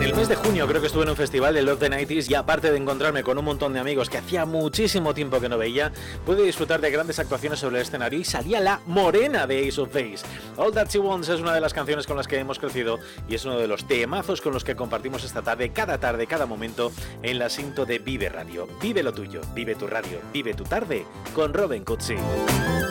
el mes de junio creo que estuve en un festival de Love the 90s y aparte de encontrarme con un montón de amigos que hacía muchísimo tiempo que no veía, pude disfrutar de grandes actuaciones sobre el escenario y salía la morena de Ace of Base. All That She Wants es una de las canciones con las que hemos crecido y es uno de los temazos con los que compartimos esta tarde, cada momento en la cinta de Vive Radio. Vive lo tuyo, vive tu radio, vive tu tarde con Robin Cutsi.